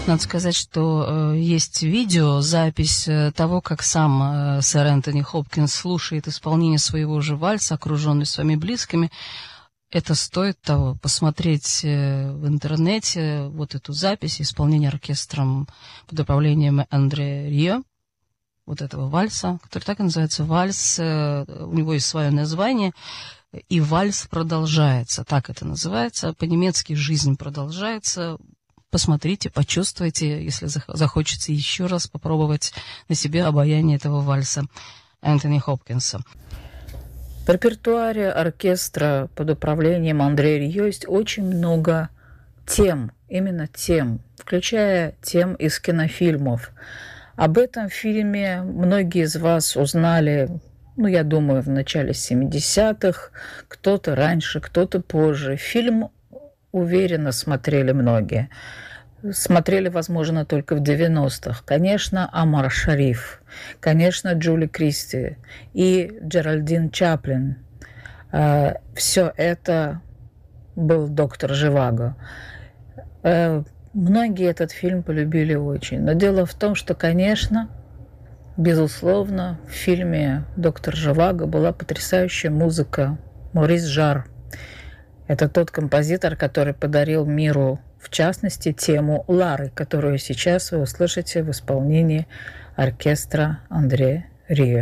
Надо сказать, что есть видео, запись того, как сам сэр Энтони Хопкинс слушает исполнение своего же вальса, окруженный своими близкими. Это стоит того, посмотреть в интернете вот эту запись исполнения оркестром под управлением Андре Рио, вот этого вальса, который так и называется вальс, у него есть свое название, и вальс продолжается, так это называется, по-немецки «Жизнь продолжается». Посмотрите, почувствуйте, если захочется еще раз попробовать на себе обаяние этого вальса Энтони Хопкинса. В репертуаре оркестра под управлением Андре Рио есть очень много тем, именно тем, включая тем из кинофильмов. Об этом фильме многие из вас узнали, я думаю, в начале 70-х, кто-то раньше, кто-то позже. Фильм уверенно смотрели многие. Смотрели, возможно, только в 90-х. Конечно, Омар Шариф, конечно, Джули Кристи и Джеральдин Чаплин. Все это был доктор Живаго. Многие этот фильм полюбили очень. Но дело в том, что, конечно, безусловно, в фильме «Доктор Живаго» была потрясающая музыка Морис Жар. Это тот композитор, который подарил миру, в частности, тему Лары, которую сейчас вы услышите в исполнении оркестра Андре Рио.